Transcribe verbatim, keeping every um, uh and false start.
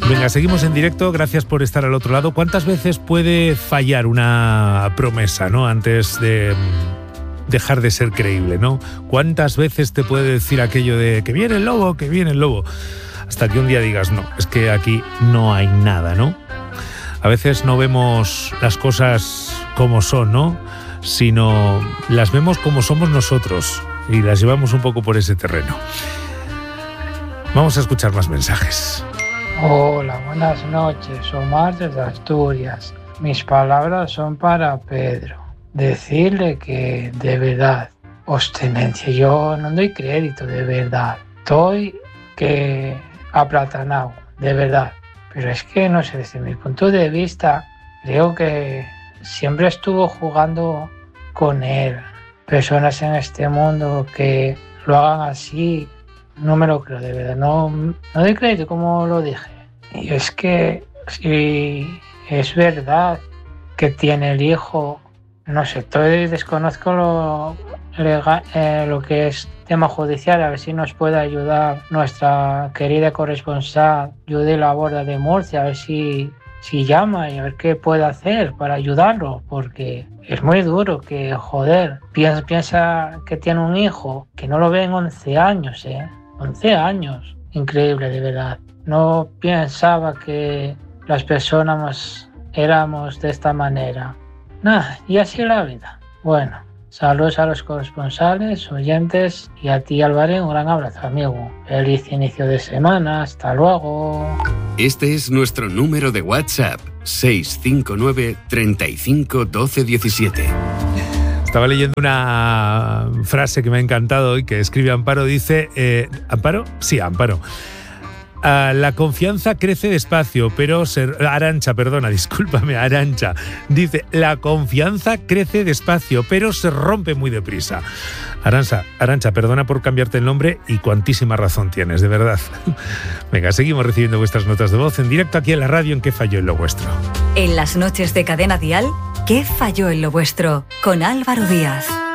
Venga, seguimos en directo, gracias por estar al otro lado. ¿Cuántas veces puede fallar una promesa, ¿no? Antes de dejar de ser creíble, ¿no? ¿Cuántas veces te puede decir aquello de que viene el lobo, que viene el lobo? Hasta que un día digas, no, es que aquí no hay nada, ¿no? A veces no vemos las cosas como son, ¿no? Sino las vemos como somos nosotros y las llevamos un poco por ese terreno. Vamos a escuchar más mensajes. Hola, buenas noches, Omar desde Asturias. Mis palabras son para Pedro. Decirle que de verdad, obstinencia, yo no doy crédito, de verdad. Estoy que aplatanado, de verdad. Pero es que, no sé, desde mi punto de vista, creo que siempre estuvo jugando con él. Personas en este mundo que lo hagan así, no me lo creo, de verdad. No, no doy crédito, como lo dije. Y es que si es verdad que tiene el hijo, no sé, todavía desconozco lo, legal, eh, lo que es tema judicial, a ver si nos puede ayudar nuestra querida corresponsal Judy Laborda de Murcia, a ver si, si llama y a ver qué puede hacer para ayudarlo, porque es muy duro que, joder, piensa, piensa que tiene un hijo, que no lo ve en once años, ¿eh? once años, increíble, de verdad. No pensaba que las personas éramos de esta manera. Nada, y así es la vida. Bueno, saludos a los corresponsales, oyentes y a ti, Álvaro, un gran abrazo, amigo. Feliz inicio de semana, hasta luego. Este es nuestro número de WhatsApp, seis cinco nueve, treinta y cinco, doce diecisiete. Estaba leyendo una frase que me ha encantado y que escribe Amparo, dice... Eh, ¿Amparo? Sí, Amparo. Uh, la confianza crece despacio, pero se... Arancha, perdona, discúlpame, Arancha. Dice, la confianza crece despacio, pero se rompe muy deprisa. Arancha, Arancha, perdona por cambiarte el nombre y cuantísima razón tienes, de verdad. Venga, seguimos recibiendo vuestras notas de voz en directo aquí en la radio en ¿Qué falló en lo vuestro? En las noches de Cadena Dial, ¿Qué falló en lo vuestro? Con Álvaro Díaz.